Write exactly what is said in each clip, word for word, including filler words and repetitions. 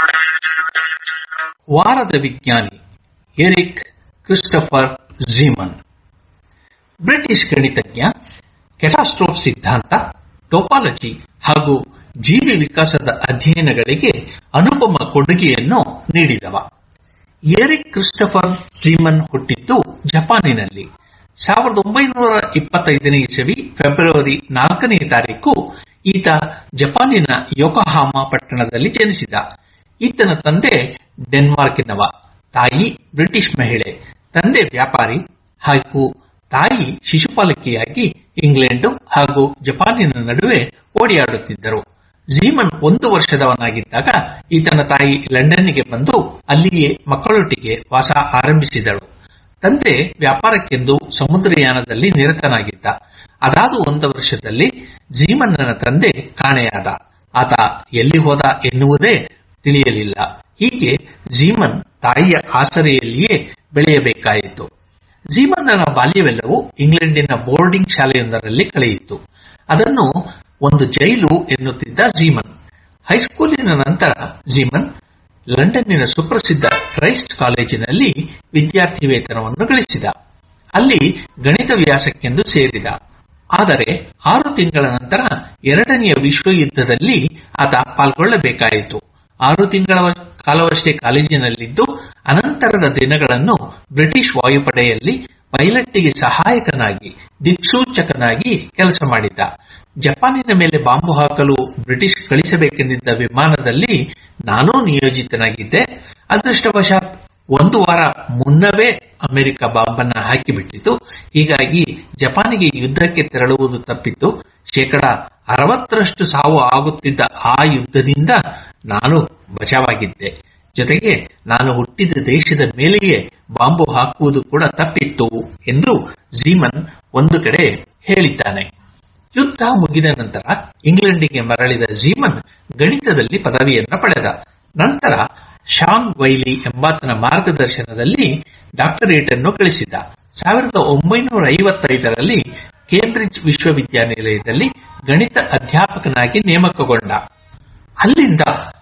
ವಾರದ ವಿಜ್ಞಾನಿ Eric Christopher ಝೀಮನ್. British ಗಣಿತಜ್ಞ, ಕ್ಯಾಟಾಸ್ಟ್ರೋಫ್ ಸಿದ್ಧಾಂತ, ಟೋಪಾಲಜಿ ಹಾಗೂ ಜೀವಿ ವಿಕಾಸದ ಅಧ್ಯಯನಗಳಿಗೆ ಅನುಪಮ ಕೊಡುಗೆಯನ್ನು ನೀಡಿದವ. ಎರಿಕ್ ಕ್ರಿಸ್ಟೋಫರ್ ಝೀಮನ್ ಹುಟ್ಟಿದ್ದು ಜಪಾನಿನಲ್ಲಿ. ಸಾವಿರದ ಒಂಬೈನೂರ ಇಪ್ಪತ್ತೈದನೇ ಇಸವಿ ಫೆಬ್ರವರಿ ನಾಲ್ಕನೇ ತಾರೀಕು ಈತ ಜಪಾನಿನ ಯೋಕೋಹಾಮಾ ಪಟ್ಟಣದಲ್ಲಿ ಜನಿಸಿದ. ಈತನ ತಂದೆ ಡೆನ್ಮಾರ್ಕಿನವ, ತಾಯಿ ಬ್ರಿಟಿಷ್ ಮಹಿಳೆ. ತಂದೆ ವ್ಯಾಪಾರಿ ಹಾಗೂ ತಾಯಿ ಶಿಶುಪಾಲಕಿಯಾಗಿ ಇಂಗ್ಲೆಂಡ್ ಹಾಗೂ ಜಪಾನಿನ ನಡುವೆ ಓಡಿಯಾಡುತ್ತಿದ್ದರು. ಝೀಮನ್ ಒಂದು ವರ್ಷದವನಾಗಿದ್ದಾಗ ಈತನ ತಾಯಿ ಲಂಡನ್ನಿಗೆ ಬಂದು ಅಲ್ಲಿಯೇ ಮಕ್ಕಳೊಟ್ಟಿಗೆ ವಾಸ ಆರಂಭಿಸಿದಳು. ತಂದೆ ವ್ಯಾಪಾರಕ್ಕೆಂದು ಸಮುದ್ರಯಾನದಲ್ಲಿ ನಿರತನಾಗಿದ್ದ. ಅದಾದ ಒಂದು ವರ್ಷದಲ್ಲಿ ಝೀಮನ್ನನ ತಂದೆ ಕಾಣೆಯಾದ. ಆತ ಎಲ್ಲಿ ಹೋದ ಎನ್ನುವುದೇ ತಿಳಿಯಲಿಲ್ಲ. ಹೀಗೆ ಝೀಮನ್ ತಾಯಿಯ ಆಸರೆಯಲ್ಲಿಯೇ ಬೆಳೆಯಬೇಕಾಯಿತು. ಝೀಮನ್ನನ ಬಾಲ್ಯವೆಲ್ಲವೂ ಇಂಗ್ಲೆಂಡಿನ ಬೋರ್ಡಿಂಗ್ ಶಾಲೆಯೊಂದರಲ್ಲಿ ಕಳೆಯಿತು. ಅದನ್ನು ಒಂದು ಜೈಲು ಎನ್ನುತ್ತಿದ್ದ ಝೀಮನ್. ಹೈಸ್ಕೂಲಿನ ನಂತರ ಝೀಮನ್ ಲಂಡನ್ನಿನ ಸುಪ್ರಸಿದ್ಧ ಕ್ರೈಸ್ಟ್ ಕಾಲೇಜಿನಲ್ಲಿ ವಿದ್ಯಾರ್ಥಿ ವೇತನವನ್ನು ಗಳಿಸಿದ. ಅಲ್ಲಿ ಗಣಿತ ವ್ಯಾಸಕ್ಕೆಂದು ಸೇರಿದ. ಆದರೆ ಆರು ತಿಂಗಳ ನಂತರ ಎರಡನೆಯ ವಿಶ್ವಯುದ್ಧದಲ್ಲಿ ಆತ ಪಾಲ್ಗೊಳ್ಳಬೇಕಾಯಿತು. ಆರು ತಿಂಗಳ ಕಾಲವಷ್ಟೇ ಕಾಲೇಜಿನಲ್ಲಿದ್ದು ಅನಂತರದ ದಿನಗಳನ್ನು ಬ್ರಿಟಿಷ್ ವಾಯುಪಡೆಯಲ್ಲಿ ಪೈಲಟ್ಗೆ ಸಹಾಯಕನಾಗಿ ದಿಕ್ಸೂಚಕನಾಗಿ ಕೆಲಸ ಮಾಡಿದ್ದ. ಜಪಾನಿನ ಮೇಲೆ ಬಾಂಬು ಹಾಕಲು ಬ್ರಿಟಿಷ್ ಕಳಿಸಬೇಕೆಂದಿದ್ದ ವಿಮಾನದಲ್ಲಿ ನಾನೂ ನಿಯೋಜಿತನಾಗಿದ್ದೆ. ಅದೃಷ್ಟವಶಾತ್ ಒಂದು ವಾರ ಮುನ್ನವೇ ಅಮೆರಿಕ ಬಾಂಬನ್ನ ಹಾಕಿಬಿಟ್ಟಿತು. ಹೀಗಾಗಿ ಜಪಾನಿಗೆ ಯುದ್ಧಕ್ಕೆ ತೆರಳುವುದು ತಪ್ಪಿತ್ತು. ಶೇಕಡ ಅರವತ್ತರಷ್ಟು ಸಾವು ಆಗುತ್ತಿದ್ದ ಆ ಯುದ್ಧದಿಂದ ನಾನು ಬಚಾವಾಗಿದ್ದೆ. ಜೊತೆಗೆ ನಾನು ಹುಟ್ಟಿದ ದೇಶದ ಮೇಲೆಯೇ ಬಾಂಬು ಹಾಕುವುದು ಕೂಡ ತಪ್ಪಿತ್ತು ಎಂದು ಝೀಮನ್ ಒಂದು ಕಡೆ ಹೇಳಿದ್ದಾನೆ. ಯುದ್ಧ ಮುಗಿದ ನಂತರ ಇಂಗ್ಲೆಂಡಿಗೆ ಮರಳಿದ ಝೀಮನ್ ಗಣಿತದಲ್ಲಿ ಪದವಿಯನ್ನು ಪಡೆದ. ನಂತರ ಶಾನ್ ವೈಲಿ ಎಂಬಾತನ ಮಾರ್ಗದರ್ಶನದಲ್ಲಿ ಡಾಕ್ಟರೇಟ್ ಅನ್ನು ಗಳಿಸಿದ. ಸಾವಿರದ ಒಂಬೈನೂರ ಐವತ್ತೈದರಲ್ಲಿ ಕೇಂಬ್ರಿಡ್ಜ್ ವಿಶ್ವವಿದ್ಯಾನಿಲಯದಲ್ಲಿ ಗಣಿತ ಅಧ್ಯಾಪಕನಾಗಿ ನೇಮಕಗೊಂಡ. ಅಲ್ಲಿಂದ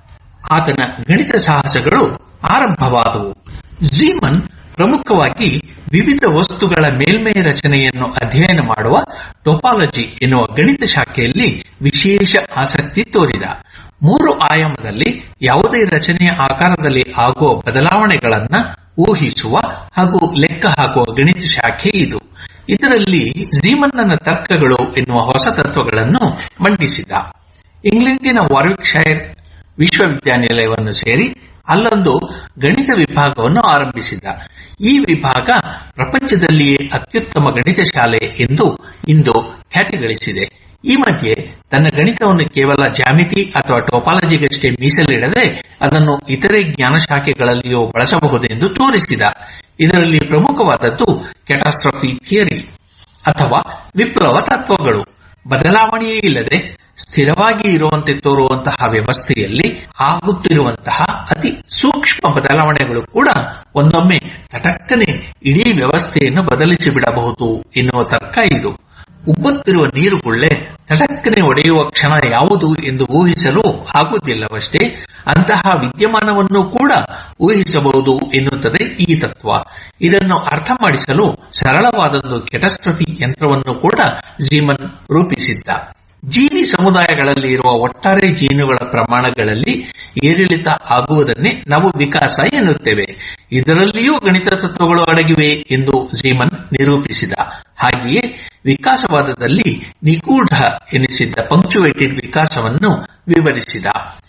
ಆತನ ಗಣಿತ ಸಾಹಸಗಳು ಆರಂಭವಾದವು. ಝೀಮನ್ ಪ್ರಮುಖವಾಗಿ ವಿವಿಧ ವಸ್ತುಗಳ ಮೇಲ್ಮೈ ರಚನೆಯನ್ನು ಅಧ್ಯಯನ ಮಾಡುವ ಟೋಪಾಲಜಿ ಎನ್ನುವ ಗಣಿತ ಶಾಖೆಯಲ್ಲಿ ವಿಶೇಷ ಆಸಕ್ತಿ ತೋರಿದ. ಮೂರು ಆಯಾಮದಲ್ಲಿ ಯಾವುದೇ ರಚನೆಯ ಆಕಾರದಲ್ಲಿ ಆಗುವ ಬದಲಾವಣೆಗಳನ್ನು ಊಹಿಸುವ ಹಾಗೂ ಲೆಕ್ಕ ಹಾಕುವ ಗಣಿತ ಶಾಖೆ ಇದು. ಇದರಲ್ಲಿ ಝೀಮನ್ನನ ತರ್ಕಗಳು ಎನ್ನುವ ಹೊಸ ತತ್ವಗಳನ್ನು ಮಂಡಿಸಿದ. ಇಂಗ್ಲೆಂಡಿನ ವಾರ್ವಿಕ್ಶೈರ್ ವಿಶ್ವವಿದ್ಯಾನಿಲಯವನ್ನು ಸೇರಿ ಅಲ್ಲೊಂದು ಗಣಿತ ವಿಭಾಗವನ್ನು ಆರಂಭಿಸಿದ. ಈ ವಿಭಾಗ ಪ್ರಪಂಚದಲ್ಲಿಯೇ ಅತ್ಯುತ್ತಮ ಗಣಿತ ಶಾಲೆ ಎಂದು ಇಂದು ಖ್ಯಾತಿ ಗಳಿಸಿದೆ. ಈ ಮಧ್ಯೆ ತನ್ನ ಗಣಿತವನ್ನು ಕೇವಲ ಜ್ಯಾಮಿತಿ ಅಥವಾ ಟೋಪಾಲಜಿಗಷ್ಟೇ ಮೀಸಲಿಡದೆ ಅದನ್ನು ಇತರೆ ಜ್ಞಾನ ಶಾಖೆಗಳಲ್ಲಿಯೂ ಬಳಸಬಹುದೆಂದು ತೋರಿಸಿದ. ಇದರಲ್ಲಿ ಪ್ರಮುಖವಾದದ್ದು ಕ್ಯಾಟಾಸ್ಟ್ರೋಫಿ ಥಿಯರಿ ಅಥವಾ ವಿಪ್ಲವ ತತ್ವಗಳು. ಬದಲಾವಣೆಯೇ ಇಲ್ಲದೆ ಸ್ಥಿರವಾಗಿ ಇರುವಂತೆ ತೋರುವಂತಹ ವ್ಯವಸ್ಥೆಯಲ್ಲಿ ಆಗುತ್ತಿರುವಂತಹ ಅತಿ ಸೂಕ್ಷ್ಮ ಬದಲಾವಣೆಗಳು ಕೂಡ ಒಂದೊಮ್ಮೆ ತಟಕ್ಕನೆ ಇಡೀ ವ್ಯವಸ್ಥೆಯನ್ನು ಬದಲಿಸಿಬಿಡಬಹುದು ಎನ್ನುವ ತರ್ಕ ಇದು. ಉಬ್ಬುತ್ತಿರುವ ನೀರುಗುಳ್ಳೆ ತಟಕ್ಕನೆ ಒಡೆಯುವ ಕ್ಷಣ ಯಾವುದು ಎಂದು ಊಹಿಸಲು ಆಗುವುದಿಲ್ಲವಷ್ಟೇ, ಅಂತಹ ವಿದ್ಯಮಾನವನ್ನು ಕೂಡ ಊಹಿಸಬಹುದು ಎನ್ನುತ್ತದೆ ಈ ತತ್ವ. ಇದನ್ನು ಅರ್ಥ ಮಾಡಿಸಲು ಸರಳವಾದೊಂದು ಕ್ಯಾಟಾಸ್ಟ್ರೋಫಿ ಯಂತ್ರವನ್ನು ಕೂಡ ಝೀಮನ್ ರೂಪಿಸಿದ್ದ. ಜೀವಿ ಸಮುದಾಯಗಳಲ್ಲಿ ಇರುವ ಒಟ್ಟಾರೆ ಜೀನುಗಳ ಪ್ರಮಾಣಗಳಲ್ಲಿ ಏರಿಳಿತ ಆಗುವುದನ್ನೇ ನಾವು ವಿಕಾಸ ಎನ್ನುತ್ತೇವೆ. ಇದರಲ್ಲಿಯೂ ಗಣಿತ ತತ್ವಗಳು ಅಡಗಿವೆ ಎಂದು ಝೀಮನ್ ನಿರೂಪಿಸಿದ. ಹಾಗೆಯೇ ವಿಕಾಸವಾದದಲ್ಲಿ ನಿಗೂಢ ಎನಿಸಿದ್ದ ಪಂಕ್ಚುವೇಟೆಡ್ ವಿಕಾಸವನ್ನು ವಿವರಿಸಿದ.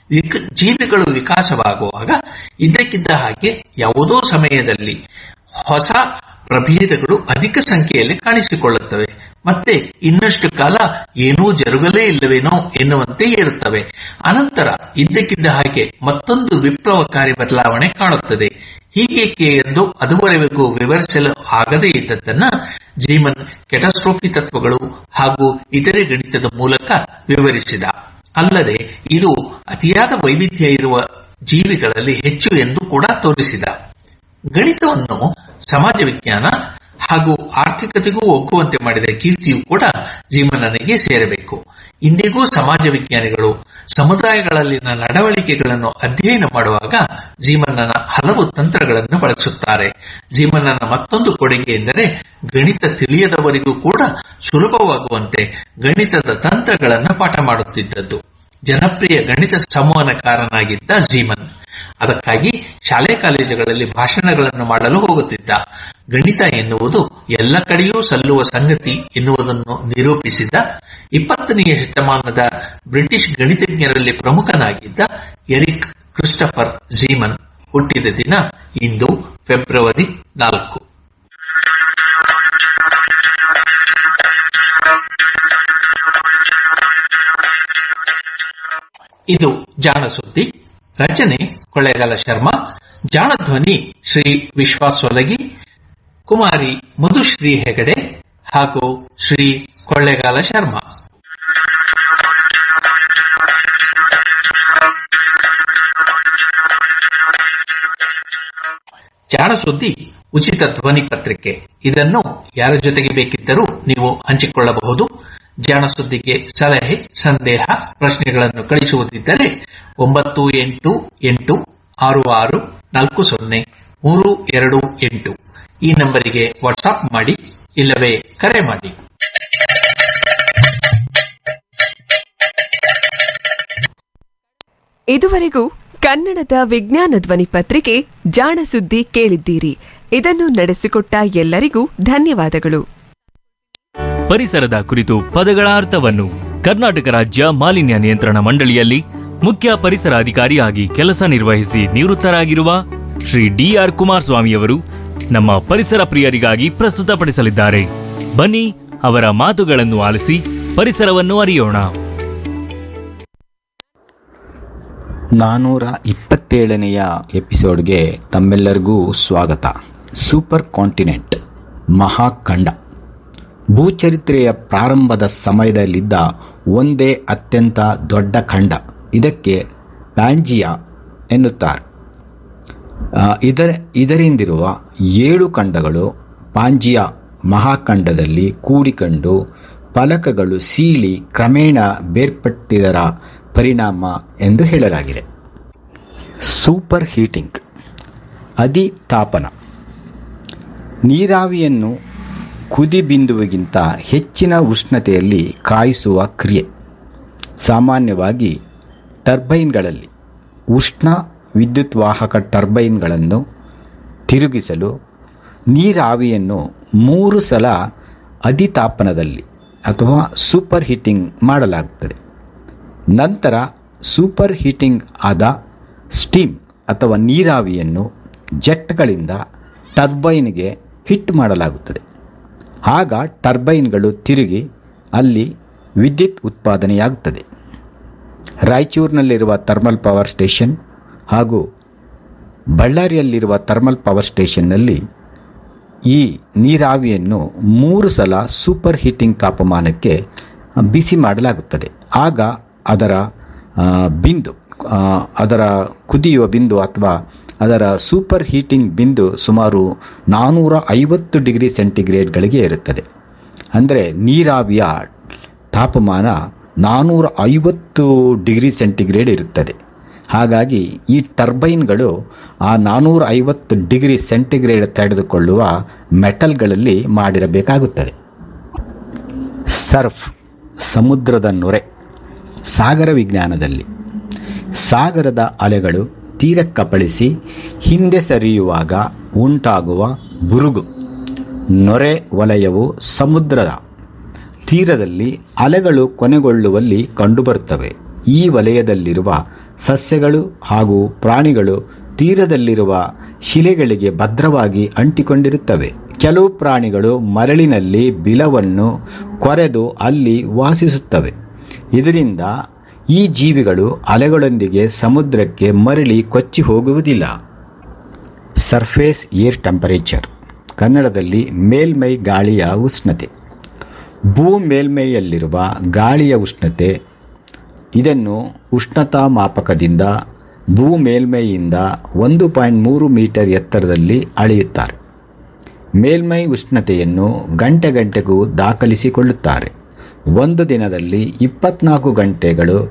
ಜೀವಿಗಳು ವಿಕಾಸವಾಗುವಾಗ ಇದ್ದಕ್ಕಿದ್ದ ಹಾಗೆ ಯಾವುದೋ ಸಮಯದಲ್ಲಿ ಹೊಸ ಪ್ರಭೇದಗಳು ಅಧಿಕ ಸಂಖ್ಯೆಯಲ್ಲಿ ಕಾಣಿಸಿಕೊಳ್ಳುತ್ತವೆ. ಮತ್ತೆ ಇನ್ನಷ್ಟು ಕಾಲ ಏನೂ ಜರುಗಲೇ ಇಲ್ಲವೇನೋ ಎನ್ನುವಂತೆ ಏರುತ್ತವೆ. ಅನಂತರ ಇದ್ದಕ್ಕಿದ್ದ ಹಾಗೆ ಮತ್ತೊಂದು ವಿಪ್ಲವಕಾರಿ ಬದಲಾವಣೆ ಕಾಣುತ್ತದೆ. ಹೀಗೇಕೆ ಎಂದು ಅದುವರೆಗೂ ವಿವರಿಸಲು ಆಗದೇ ಇದ್ದದ್ದನ್ನ ಝೀಮನ್ ಕ್ಯಾಟಾಸ್ಟ್ರೋಫಿ ತತ್ವಗಳು ಹಾಗೂ ಇತರೆ ಗಣಿತದ ಮೂಲಕ ವಿವರಿಸಿದ. ಅಲ್ಲದೆ ಇದು ಅತಿಯಾದ ವೈವಿಧ್ಯ ಇರುವ ಜೀವಿಗಳಲ್ಲಿ ಹೆಚ್ಚು ಎಂದು ಕೂಡ ತೋರಿಸಿದ. ಗಣಿತವನ್ನು ಸಮಾಜ ವಿಜ್ಞಾನ ಹಾಗೂ ಆರ್ಥಿಕತೆಗೂ ಒಗ್ಗುವಂತೆ ಮಾಡಿದ ಕೀರ್ತಿಯೂ ಕೂಡ ಝೀಮನ್ನನಿಗೆ ಸೇರಬೇಕು. ಇಂದಿಗೂ ಸಮಾಜ ವಿಜ್ಞಾನಿಗಳು ಸಮುದಾಯಗಳಲ್ಲಿನ ನಡವಳಿಕೆಗಳನ್ನು ಅಧ್ಯಯನ ಮಾಡುವಾಗ ಜೀಮನ್ನನ ಹಲವು ತಂತ್ರಗಳನ್ನು ಬಳಸುತ್ತಾರೆ. ಜೀಮನ್ನನ ಮತ್ತೊಂದು ಕೊಡುಗೆ ಎಂದರೆ ಗಣಿತ ತಿಳಿಯದವರಿಗೂ ಕೂಡ ಸುಲಭವಾಗುವಂತೆ ಗಣಿತದ ತಂತ್ರಗಳನ್ನು ಪಾಠ ಮಾಡುತ್ತಿದ್ದದ್ದು. ಜನಪ್ರಿಯ ಗಣಿತ ಸಂವಹನಕಾರನಾಗಿದ್ದ ಜೀಮನ್. ಅದಕ್ಕಾಗಿ ಶಾಲೆ ಕಾಲೇಜುಗಳಲ್ಲಿ ಭಾಷಣಗಳನ್ನು ಮಾಡಲು ಹೋಗುತ್ತಿದ್ದ. ಗಣಿತ ಎನ್ನುವುದು ಎಲ್ಲ ಕಡೆಯೂ ಸಲ್ಲುವ ಸಂಗತಿ ಎನ್ನುವುದನ್ನು ನಿರೂಪಿಸಿದ ಇಪ್ಪತ್ತನೆಯ ಶತಮಾನದ ಬ್ರಿಟಿಷ್ ಗಣಿತಜ್ಞರಲ್ಲಿ ಪ್ರಮುಖನಾಗಿದ್ದ ಎರಿಕ್ ಕ್ರಿಸ್ಟಫರ್ ಜೀಮನ್ ಹುಟ್ಟಿದ ದಿನ ಇಂದು ಫೆಬ್ರವರಿ ನಾಲ್ಕು. ಇದು ಜಾಣ ಸುದ್ದಿ. ರಚನೆ ಕೊಳ್ಳೇಗಾಲ ಶರ್ಮಾ. ಜಾಣಧ್ವನಿ ಶ್ರೀ ವಿಶ್ವಾಸ್ ಸೊಲಗಿ, ಕುಮಾರಿ ಮಧುಶ್ರೀ ಹೆಗಡೆ ಹಾಗೂ ಶ್ರೀ ಕೊಳ್ಳೇಗಾಲ ಶರ್ಮಾ. ಜಾಣ ಸುದ್ದಿ ಉಚಿತ ಧ್ವನಿ ಪತ್ರಿಕೆ. ಇದನ್ನು ಯಾರ ಜೊತೆಗೆ ಬೇಕಿದ್ದರೂ ನೀವು ಹಂಚಿಕೊಳ್ಳಬಹುದು. ಜಾಣ ಸುದ್ದಿಗೆ ಸಲಹೆ, ಸಂದೇಹ, ಪ್ರಶ್ನೆಗಳನ್ನು ಕಳಿಸುವುದಿದ್ದರೆ ಒಂಬತ್ತು ಎಂಟು ಎಂಟು ಆರು ಆರು ನಾಲ್ಕು ಸೊನ್ನೆ ಮೂರು ಎರಡು ಎಂಟು ಈ ನಂಬರಿಗೆ ವಾಟ್ಸ್ಆಪ್ ಮಾಡಿ, ಇಲ್ಲವೇ ಕರೆ ಮಾಡಿ. ಇದುವರೆಗೂ ಕನ್ನಡದ ವಿಜ್ಞಾನ ಧ್ವನಿ ಪತ್ರಿಕೆ ಜಾಣ ಸುದ್ದಿ ಕೇಳಿದ್ದೀರಿ. ಇದನ್ನು ನಡೆಸಿಕೊಟ್ಟ ಎಲ್ಲರಿಗೂ ಧನ್ಯವಾದಗಳು. ಪರಿಸರದ ಕುರಿತು ಪದಗಳ ಅರ್ಥವನ್ನು ಕರ್ನಾಟಕ ರಾಜ್ಯ ಮಾಲಿನ್ಯ ನಿಯಂತ್ರಣ ಮಂಡಳಿಯಲ್ಲಿ ಮುಖ್ಯ ಪರಿಸರ ಅಧಿಕಾರಿಯಾಗಿ ಕೆಲಸ ನಿರ್ವಹಿಸಿ ನಿವೃತ್ತರಾಗಿರುವ ಶ್ರೀ ಡಿ ಆರ್ ಕುಮಾರಸ್ವಾಮಿಯವರು ನಮ್ಮ ಪರಿಸರ ಪ್ರಿಯರಿಗಾಗಿ ಪ್ರಸ್ತುತಪಡಿಸಲಿದ್ದಾರೆ. ಬನ್ನಿ ಅವರ ಮಾತುಗಳನ್ನು ಆಲಿಸಿ ಪರಿಸರವನ್ನು ಅರಿಯೋಣ. ನಾನೂರ ಇಪ್ಪತ್ತೇಳನೆಯ ಎಪಿಸೋಡ್ಗೆ ತಮ್ಮೆಲ್ಲರಿಗೂ ಸ್ವಾಗತ. ಸೂಪರ್ ಕಾಂಟಿನೆಂಟ್, ಮಹಾಖಂಡ, ಭೂಚರಿತ್ರೆಯ ಪ್ರಾರಂಭದ ಸಮಯದಲ್ಲಿದ್ದ ಒಂದೇ ಅತ್ಯಂತ ದೊಡ್ಡ ಖಂಡ. ಇದಕ್ಕೆ ಪ್ಯಾಂಜಿಯಾ ಎನ್ನುತ್ತಾರೆ. ಇದರ ಇದರಿಂದಿರುವ ಏಳು ಖಂಡಗಳು ಪಾಂಜಿಯಾ ಮಹಾಖಂಡದಲ್ಲಿ ಕೂಡಿಕೊಂಡು ಫಲಕಗಳು ಸೀಳಿ ಕ್ರಮೇಣ ಬೇರ್ಪಟ್ಟಿದರ ಪರಿಣಾಮ ಎಂದು ಹೇಳಲಾಗಿದೆ. ಸೂಪರ್ ಹೀಟಿಂಗ್, ಅಧಿತಾಪನ, ನೀರಾವಿಯನ್ನು ಕುದಿಬಿಂದುವಿಗಿಂತ ಹೆಚ್ಚಿನ ಉಷ್ಣತೆಯಲ್ಲಿ ಕಾಯಿಸುವ ಕ್ರಿಯೆ. ಸಾಮಾನ್ಯವಾಗಿ ಟರ್ಬೈನ್ಗಳಲ್ಲಿ ಉಷ್ಣ ವಿದ್ಯುತ್ವಾಹಕ ಟರ್ಬೈನ್ಗಳನ್ನು ತಿರುಗಿಸಲು ನೀರಾವಿಯನ್ನು ಮೂರು ಸಲ ಅಧಿತಾಪನದಲ್ಲಿ ಅಥವಾ ಸೂಪರ್ ಹೀಟಿಂಗ್ ಮಾಡಲಾಗುತ್ತದೆ. ನಂತರ ಸೂಪರ್ ಹೀಟಿಂಗ್ ಆದ ಸ್ಟೀಮ್ ಅಥವಾ ನೀರಾವಿಯನ್ನು ಜೆಟ್ಗಳಿಂದ ಟರ್ಬೈನ್ಗೆ ಹಿಟ್ ಮಾಡಲಾಗುತ್ತದೆ. ಆಗ ಟರ್ಬೈನ್ಗಳು ತಿರುಗಿ ಅಲ್ಲಿ ವಿದ್ಯುತ್ ಉತ್ಪಾದನೆಯಾಗುತ್ತದೆ. ರಾಯಚೂರಿನಲ್ಲಿರುವ ಥರ್ಮಲ್ ಪವರ್ ಸ್ಟೇಷನ್ ಹಾಗೂ ಬಳ್ಳಾರಿಯಲ್ಲಿರುವ ಥರ್ಮಲ್ ಪವರ್ ಸ್ಟೇಷನ್ನಲ್ಲಿ ಈ ನೀರಾವಿಯನ್ನು ಮೂರು ಸಲ ಸೂಪರ್ ಹೀಟಿಂಗ್ ತಾಪಮಾನಕ್ಕೆ ಬಿಸಿ ಮಾಡಲಾಗುತ್ತದೆ. ಆಗ ಅದರ ಬಿಂದು ಅದರ ಕುದಿಯುವ ಬಿಂದು ಅಥವಾ ಅದರ ಸೂಪರ್ ಹೀಟಿಂಗ್ ಬಿಂದು ಸುಮಾರು ನಾನ್ನೂರ ಐವತ್ತು ಡಿಗ್ರಿ ಸೆಂಟಿಗ್ರೇಡ್ಗಳಿಗೆ ಇರುತ್ತದೆ. ಅಂದರೆ ನೀರಾವಿಯ ತಾಪಮಾನ ನಾನ್ನೂರ ಐವತ್ತು ಡಿಗ್ರಿ ಸೆಂಟಿಗ್ರೇಡ್ ಇರುತ್ತದೆ. ಹಾಗಾಗಿ ಈ ಟರ್ಬೈನ್ಗಳು ಆ ನಾನ್ನೂರ ಐವತ್ತು ಡಿಗ್ರಿ ಸೆಂಟಿಗ್ರೇಡ್ ತಡೆದುಕೊಳ್ಳುವ ಮೆಟಲ್ಗಳಲ್ಲಿ ಮಾಡಿರಬೇಕಾಗುತ್ತದೆ. ಸರ್ಫ್, ಸಮುದ್ರದ ನೊರೆ. ಸಾಗರ ವಿಜ್ಞಾನದಲ್ಲಿ ಸಾಗರದ ಅಲೆಗಳು ತೀರಕ್ಕಪ್ಪಳಿಸಿ ಹಿಂದೆ ಸರಿಯುವಾಗ ಉಂಟಾಗುವ ಬುರುಗು ನೊರೆ ವಲಯವು ಸಮುದ್ರದ ತೀರದಲ್ಲಿ ಅಲೆಗಳು ಕೊನೆಗೊಳ್ಳುವಲ್ಲಿ ಕಂಡುಬರುತ್ತವೆ. ಈ ವಲಯದಲ್ಲಿರುವ ಸಸ್ಯಗಳು ಹಾಗೂ ಪ್ರಾಣಿಗಳು ತೀರದಲ್ಲಿರುವ ಶಿಲೆಗಳಿಗೆ ಭದ್ರವಾಗಿ ಅಂಟಿಕೊಂಡಿರುತ್ತವೆ. ಕೆಲವು ಪ್ರಾಣಿಗಳು ಮರಳಿನಲ್ಲಿ ಬಿಲವನ್ನು ಕೊರೆದು ಅಲ್ಲಿ ವಾಸಿಸುತ್ತವೆ. ಇದರಿಂದ ಈ ಜೀವಿಗಳು ಅಲೆಗಳೊಂದಿಗೆ ಸಮುದ್ರಕ್ಕೆ ಮರಳಿ ಕೊಚ್ಚಿ ಹೋಗುವುದಿಲ್ಲ. ಸರ್ಫೇಸ್ ಏರ್ ಟೆಂಪರೇಚರ್, ಕನ್ನಡದಲ್ಲಿ ಮೇಲ್ಮೈ ಗಾಳಿಯ ಉಷ್ಣತೆ. ಭೂ ಮೇಲ್ಮೈಯಲ್ಲಿರುವ ಗಾಳಿಯ ಉಷ್ಣತೆ. ಇದನ್ನು ಉಷ್ಣತಾ ಮಾಪಕದಿಂದ ಭೂ ಮೇಲ್ಮೈಯಿಂದ ಒಂದು ಪಾಯಿಂಟ್ ಮೂರು ಮೀಟರ್ ಎತ್ತರದಲ್ಲಿ ಅಳೆಯುತ್ತಾರೆ. ಮೇಲ್ಮೈ ಉಷ್ಣತೆಯನ್ನು ಗಂಟೆ ಗಂಟೆಗೂ ದಾಖಲಿಸಿಕೊಳ್ಳುತ್ತಾರೆ. ಒಂದು ದಿನದಲ್ಲಿ ಇಪ್ಪತ್ನಾಲ್ಕು ಗಂಟೆಗಳು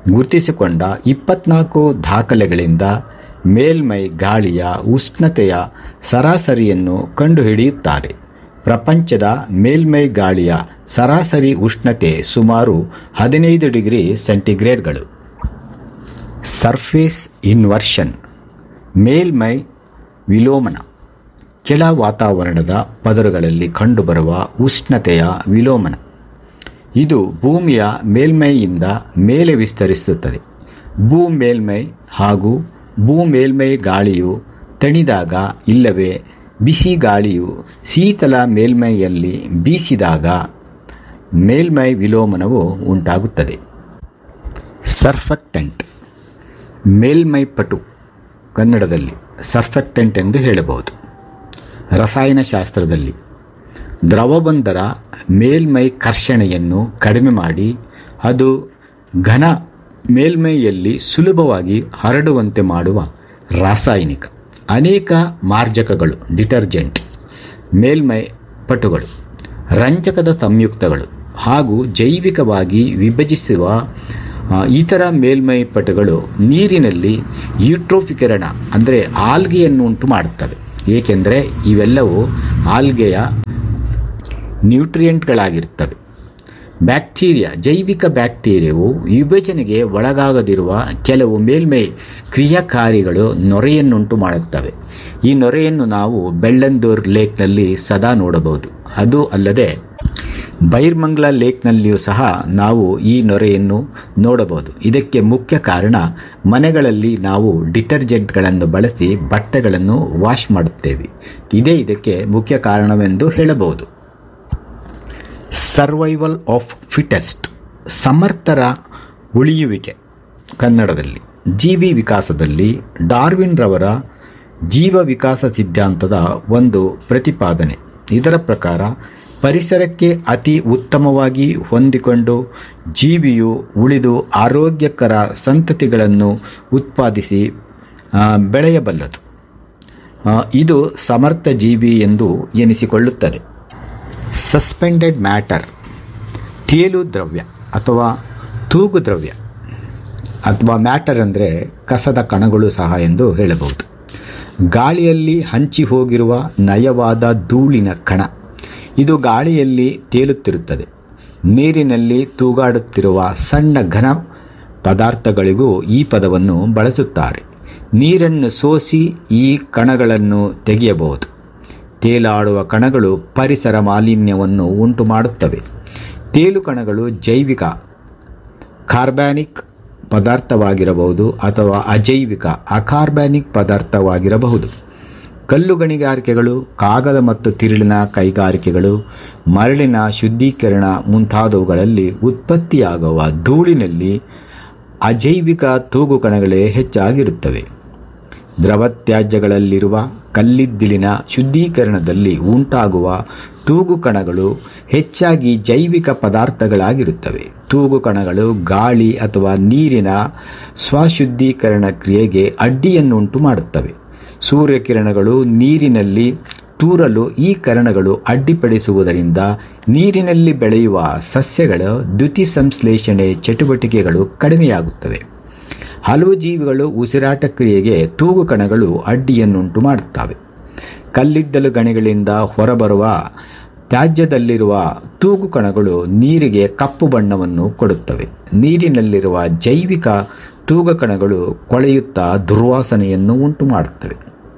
ಗುರುತಿಸಿಕೊಂಡ ಇಪ್ಪತ್ನಾಲ್ಕು ದಾಖಲೆಗಳಿಂದ ಮೇಲ್ಮೈ ಗಾಳಿಯ ಉಷ್ಣತೆಯ ಸರಾಸರಿಯನ್ನು ಕಂಡುಹಿಡಿಯುತ್ತಾರೆ. ಪ್ರಪಂಚದ ಮೇಲ್ಮೈ ಗಾಳಿಯ ಸರಾಸರಿ ಉಷ್ಣತೆ ಸುಮಾರು ಹದಿನೈದು ಡಿಗ್ರಿ ಸೆಂಟಿಗ್ರೇಡ್ಗಳು. ಸರ್ಫೇಸ್ ಇನ್ವರ್ಷನ್, ಮೇಲ್ಮೈ ವಿಲೋಮನ, ಕೆಳ ವಾತಾವರಣದ ಪದರುಗಳಲ್ಲಿ ಕಂಡುಬರುವ ಉಷ್ಣತೆಯ ವಿಲೋಮನ. ಇದು ಭೂಮಿಯ ಮೇಲ್ಮೈಯಿಂದ ಮೇಲೆ ವಿಸ್ತರಿಸುತ್ತದೆ. ಭೂ ಮೇಲ್ಮೈ ಹಾಗೂ ಭೂ ಮೇಲ್ಮೈ ಗಾಳಿಯು ತಣಿದಾಗ ಇಲ್ಲವೇ ಬಿಸಿ ಗಾಳಿಯು ಶೀತಲ ಮೇಲ್ಮೈಯಲ್ಲಿ ಬೀಸಿದಾಗ ಮೇಲ್ಮೈ ವಿಲೋಮನವು ಉಂಟಾಗುತ್ತದೆ. ಸರ್ಫೆಕ್ಟೆಂಟ್, ಮೇಲ್ಮೈಪಟು, ಕನ್ನಡದಲ್ಲಿ ಸರ್ಫೆಕ್ಟೆಂಟ್ ಎಂದು ಹೇಳಬಹುದು. ರಸಾಯನಶಾಸ್ತ್ರದಲ್ಲಿ ದ್ರವವೊಂದರ ಮೇಲ್ಮೈ ಕರ್ಷಣೆಯನ್ನು ಕಡಿಮೆ ಮಾಡಿ ಅದು ಘನ ಮೇಲ್ಮೈಯಲ್ಲಿ ಸುಲಭವಾಗಿ ಹರಡುವಂತೆ ಮಾಡುವ ರಾಸಾಯನಿಕ. ಅನೇಕ ಮಾರ್ಜಕಗಳು, ಡಿಟರ್ಜೆಂಟ್, ಮೇಲ್ಮೈ ಪಟುಗಳು, ರಂಜಕದ ಸಂಯುಕ್ತಗಳು ಹಾಗೂ ಜೈವಿಕವಾಗಿ ವಿಭಜಿಸುವ ಇತರ ಮೇಲ್ಮೈ ಪಟುಗಳು ನೀರಿನಲ್ಲಿ ಯೂಟ್ರೋಫೀಕರಣ ಅಂದರೆ ಆಲ್ಗೆಯನ್ನು ಉಂಟು ಮಾಡುತ್ತವೆ. ಏಕೆಂದರೆ ಇವೆಲ್ಲವೂ ಆಲ್ಗೆಯ ನ್ಯೂಟ್ರಿಯೆಂಟ್ಗಳಾಗಿರುತ್ತವೆ. ಬ್ಯಾಕ್ಟೀರಿಯಾ, ಜೈವಿಕ ಬ್ಯಾಕ್ಟೀರಿಯಾವು ವಿಭಜನೆಗೆ ಒಳಗಾಗದಿರುವ ಕೆಲವು ಮೇಲ್ಮೈ ಕ್ರಿಯಾಕಾರಿಗಳು ನೊರೆಯನ್ನುಂಟು ಮಾಡುತ್ತವೆ. ಈ ನೊರೆಯನ್ನು ನಾವು ಬೆಳ್ಳಂದೂರ್ ಲೇಕ್ನಲ್ಲಿ ಸದಾ ನೋಡಬಹುದು. ಅದು ಅಲ್ಲದೆ ಬೈರ್ಮಂಗ್ಲಾ ಲೇಕ್ನಲ್ಲಿಯೂ ಸಹ ನಾವು ಈ ನೊರೆಯನ್ನು ನೋಡಬಹುದು. ಇದಕ್ಕೆ ಮುಖ್ಯ ಕಾರಣ ಮನೆಗಳಲ್ಲಿ ನಾವು ಡಿಟರ್ಜೆಂಟ್ಗಳನ್ನು ಬಳಸಿ ಬಟ್ಟೆಗಳನ್ನು ವಾಶ್ ಮಾಡುತ್ತೇವೆ. ಇದೇ ಇದಕ್ಕೆ ಮುಖ್ಯ ಕಾರಣವೆಂದು ಹೇಳಬಹುದು. ಸರ್ವೈವಲ್ ಆಫ್ ಫಿಟೆಸ್ಟ್, ಸಮರ್ಥರ ಉಳಿಯುವಿಕೆ, ಕನ್ನಡದಲ್ಲಿ ಜೀವಿ ವಿಕಾಸದಲ್ಲಿ ಡಾರ್ವಿನ್ ರವರ ಜೀವ ವಿಕಾಸ ಸಿದ್ಧಾಂತದ ಒಂದು ಪ್ರತಿಪಾದನೆ. ಇದರ ಪ್ರಕಾರ ಪರಿಸರಕ್ಕೆ ಅತಿ ಉತ್ತಮವಾಗಿ ಹೊಂದಿಕೊಂಡು ಜೀವಿಯು ಉಳಿದು ಆರೋಗ್ಯಕರ ಸಂತತಿಗಳನ್ನು ಉತ್ಪಾದಿಸಿ ಬೆಳೆಯಬಲ್ಲದು. ಇದು ಸಮರ್ಥ ಜೀವಿ ಎಂದು ಎನಿಸಿಕೊಳ್ಳುತ್ತದೆ. ಸಸ್ಪೆಂಡೆಡ್ ಮ್ಯಾಟರ್, ತೇಲು ದ್ರವ್ಯ ಅಥವಾ ತೂಗು ದ್ರವ್ಯ ಅಥವಾ ಮ್ಯಾಟರ್ ಅಂದರೆ ಕಸದ ಕಣಗಳು ಸಹ ಎಂದು ಹೇಳಬಹುದು. ಗಾಳಿಯಲ್ಲಿ ಹಂಚಿ ಹೋಗಿರುವ ನಯವಾದ ಧೂಳಿನ ಕಣ. ಇದು ಗಾಳಿಯಲ್ಲಿ ತೇಲುತ್ತಿರುತ್ತದೆ. ನೀರಿನಲ್ಲಿ ತೂಗಾಡುತ್ತಿರುವ ಸಣ್ಣ ಘನ ಪದಾರ್ಥಗಳಿಗೂ ಈ ಪದವನ್ನು ಬಳಸುತ್ತಾರೆ. ನೀರನ್ನು ಸೋಸಿ ಈ ಕಣಗಳನ್ನು ತೆಗೆಯಬಹುದು. ತೇಲಾಡುವ ಕಣಗಳು ಪರಿಸರ ಮಾಲಿನ್ಯವನ್ನು ಉಂಟು ಮಾಡುತ್ತವೆ. ತೇಲು ಕಣಗಳು ಜೈವಿಕ ಕಾರ್ಬನಿಕ್ ಪದಾರ್ಥವಾಗಿರಬಹುದು ಅಥವಾ ಅಜೈವಿಕ ಅಕಾರ್ಬನಿಕ್ ಪದಾರ್ಥವಾಗಿರಬಹುದು. ಕಲ್ಲು ಗಣಿಗಾರಿಕೆಗಳು, ಕಾಗದ ಮತ್ತು ತಿರುಳಿನ ಕೈಗಾರಿಕೆಗಳು, ಮರಳಿನ ಶುದ್ಧೀಕರಣ ಮುಂತಾದವುಗಳಲ್ಲಿ ಉತ್ಪತ್ತಿಯಾಗುವ ಧೂಳಿನಲ್ಲಿ ಅಜೈವಿಕ ತೂಗು ಕಣಗಳೇ ಹೆಚ್ಚಾಗಿರುತ್ತವೆ. ದ್ರವತ್ಯಾಜ್ಯಗಳಲ್ಲಿರುವ ಕಲ್ಲಿದ್ದಿಲಿನ ಶುದ್ಧೀಕರಣದಲ್ಲಿ ಉಂಟಾಗುವ ತೂಗು ಕಣಗಳು ಹೆಚ್ಚಾಗಿ ಜೈವಿಕ ಪದಾರ್ಥಗಳಾಗಿರುತ್ತವೆ. ತೂಗು ಕಣಗಳು ಗಾಳಿ ಅಥವಾ ನೀರಿನ ಸ್ವಶುದ್ಧೀಕರಣ ಕ್ರಿಯೆಗೆ ಅಡ್ಡಿಯನ್ನುಂಟು ಮಾಡುತ್ತವೆ. ಸೂರ್ಯಕಿರಣಗಳು ನೀರಿನಲ್ಲಿ ತೂರಲು ಈ ಕಣಗಳು ಅಡ್ಡಿಪಡಿಸುವುದರಿಂದ ನೀರಿನಲ್ಲಿ ಬೆಳೆಯುವ ಸಸ್ಯಗಳ ದ್ಯುತಿಸಂಶ್ಲೇಷಣೆ ಚಟುವಟಿಕೆಗಳು ಕಡಿಮೆಯಾಗುತ್ತವೆ. ಹಲವು ಜೀವಿಗಳು ಉಸಿರಾಟ ಕ್ರಿಯೆಗೆ ತೂಗು ಕಣಗಳು ಅಡ್ಡಿಯನ್ನುಂಟು ಮಾಡುತ್ತವೆ. ಕಲ್ಲಿದ್ದಲು ಗಣಿಗಳಿಂದ ಹೊರಬರುವ ತ್ಯಾಜ್ಯದಲ್ಲಿರುವ ತೂಗು ಕಣಗಳು ನೀರಿಗೆ ಕಪ್ಪು ಬಣ್ಣವನ್ನು ಕೊಡುತ್ತವೆ. ನೀರಿನಲ್ಲಿರುವ ಜೈವಿಕ ತೂಗು ಕಣಗಳು ಕೊಳೆಯುತ್ತಾ ದುರ್ವಾಸನೆಯನ್ನು ಉಂಟು ಮಾಡುತ್ತವೆ.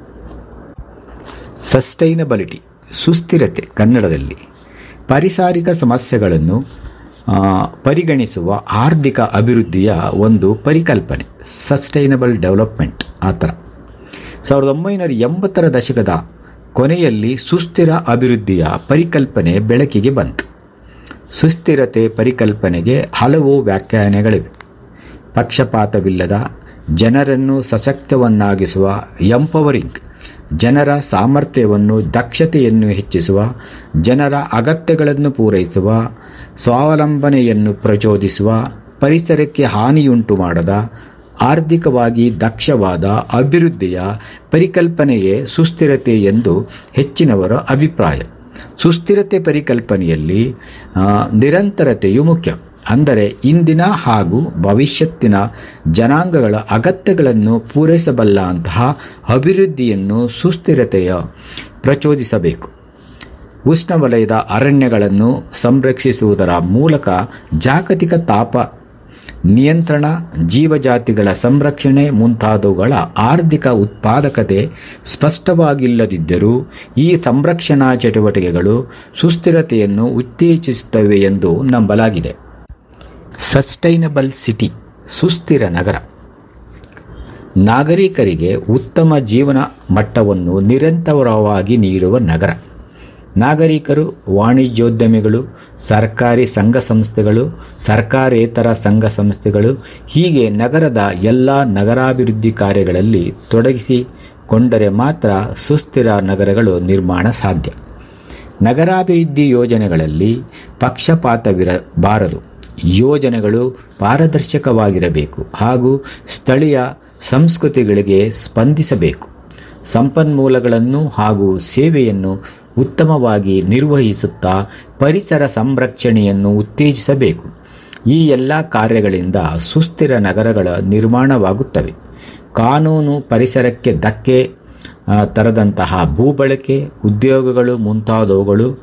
ಸಸ್ಟೈನಬಿಲಿಟಿ, ಸುಸ್ಥಿರತೆ, ಕನ್ನಡದಲ್ಲಿ ಪರಿಸರಿಕ ಸಮಸ್ಯೆಗಳನ್ನು ಪರಿಗಣಿಸುವ ಆರ್ಥಿಕ ಅಭಿವೃದ್ಧಿಯ ಒಂದು ಪರಿಕಲ್ಪನೆ. ಸಸ್ಟೈನಬಲ್ ಡೆವಲಪ್ಮೆಂಟ್ ಆ ಥರ ಸಾವಿರದ ಒಂಬೈನೂರ ಎಂಬತ್ತರ ದಶಕದ ಕೊನೆಯಲ್ಲಿ ಸುಸ್ಥಿರ ಅಭಿವೃದ್ಧಿಯ ಪರಿಕಲ್ಪನೆ ಬೆಳಕಿಗೆ ಬಂತು. ಸುಸ್ಥಿರತೆ ಪರಿಕಲ್ಪನೆಗೆ ಹಲವು ವ್ಯಾಖ್ಯಾನಗಳಿವೆ. ಪಕ್ಷಪಾತವಿಲ್ಲದ, ಜನರನ್ನು ಸಶಕ್ತವನ್ನಾಗಿಸುವ, ಎಂಪವರಿಂಗ್, ಜನರ ಸಾಮರ್ಥ್ಯವನ್ನು ದಕ್ಷತೆಯನ್ನು ಹೆಚ್ಚಿಸುವ, ಜನರ ಅಗತ್ಯಗಳನ್ನು ಪೂರೈಸುವ, ಸ್ವಾವಲಂಬನೆಯನ್ನು ಪ್ರಚೋದಿಸುವ, ಪರಿಸರಕ್ಕೆ ಹಾನಿಯುಂಟು ಮಾಡದ, ಆರ್ಥಿಕವಾಗಿ ದಕ್ಷವಾದ ಅಭಿವೃದ್ಧಿಯ ಪರಿಕಲ್ಪನೆಯೇ ಸುಸ್ಥಿರತೆ ಎಂದು ಹೆಚ್ಚಿನವರ ಅಭಿಪ್ರಾಯ. ಸುಸ್ಥಿರತೆ ಪರಿಕಲ್ಪನೆಯಲ್ಲಿ ನಿರಂತರತೆಯು ಮುಖ್ಯ. ಅಂದರೆ ಇಂದಿನ ಹಾಗೂ ಭವಿಷ್ಯತ್ತಿನ ಜನಾಂಗಗಳ ಅಗತ್ಯಗಳನ್ನು ಪೂರೈಸಬಲ್ಲ ಅಂತಹ ಅಭಿವೃದ್ಧಿಯನ್ನು ಸುಸ್ಥಿರತೆಯ ಪ್ರಚೋದಿಸಬೇಕು. ಉಷ್ಣವಲಯದ ಅರಣ್ಯಗಳನ್ನು ಸಂರಕ್ಷಿಸುವುದರ ಮೂಲಕ ಜಾಗತಿಕ ತಾಪ ನಿಯಂತ್ರಣ, ಜೀವಜಾತಿಗಳ ಸಂರಕ್ಷಣೆ ಮುಂತಾದವುಗಳ ಆರ್ಥಿಕ ಉತ್ಪಾದಕತೆ ಸ್ಪಷ್ಟವಾಗಿಲ್ಲದಿದ್ದರೂ ಈ ಸಂರಕ್ಷಣಾ ಚಟುವಟಿಕೆಗಳು ಸುಸ್ಥಿರತೆಯನ್ನು ಉತ್ತೇಜಿಸುತ್ತವೆ ಎಂದು ನಂಬಲಾಗಿದೆ. ಸಸ್ಟೈನಬಲ್ ಸಿಟಿ, ಸುಸ್ಥಿರ ನಗರ, ನಾಗರಿಕರಿಗೆ ಉತ್ತಮ ಜೀವನ ಮಟ್ಟವನ್ನು ನಿರಂತರವಾಗಿ ನೀಡುವ ನಗರ. ನಾಗರಿಕರು, ವಾಣಿಜ್ಯೋದ್ಯಮಿಗಳು, ಸರ್ಕಾರಿ ಸಂಘ ಸಂಸ್ಥೆಗಳು, ಸರ್ಕಾರೇತರ ಸಂಘ ಸಂಸ್ಥೆಗಳು ಹೀಗೆ ನಗರದ ಎಲ್ಲ ನಗರಾಭಿವೃದ್ಧಿ ಕಾರ್ಯಗಳಲ್ಲಿ ತೊಡಗಿಸಿಕೊಂಡರೆ ಮಾತ್ರ ಸುಸ್ಥಿರ ನಗರಗಳು ನಿರ್ಮಾಣ ಸಾಧ್ಯ. ನಗರಾಭಿವೃದ್ಧಿ ಯೋಜನೆಗಳಲ್ಲಿ ಪಕ್ಷಪಾತವಿರಬಾರದು. ಯೋಜನೆಗಳು ಪಾರದರ್ಶಕವಾಗಿರಬೇಕು ಹಾಗೂ ಸ್ಥಳೀಯ ಸಂಸ್ಕೃತಿಗಳಿಗೆ ಸ್ಪಂದಿಸಬೇಕು. ಸಂಪನ್ಮೂಲಗಳನ್ನು ಹಾಗೂ ಸೇವೆಯನ್ನು ಉತ್ತಮವಾಗಿ ನಿರ್ವಹಿಸುತ್ತಾ ಪರಿಸರ ಸಂರಕ್ಷಣೆಯನ್ನು ಉತ್ತೇಜಿಸಬೇಕು. ಈ ಎಲ್ಲ ಕಾರ್ಯಗಳಿಂದ ಸುಸ್ಥಿರ ನಗರಗಳ ನಿರ್ಮಾಣವಾಗುತ್ತವೆ. ಕಾನೂನು ಪರಿಸರಕ್ಕೆ ಧಕ್ಕೆ ತರದಂತಹ ಭೂಬಳಕೆ, ಉದ್ಯೋಗಗಳು ಮುಂತಾದವುಗಳು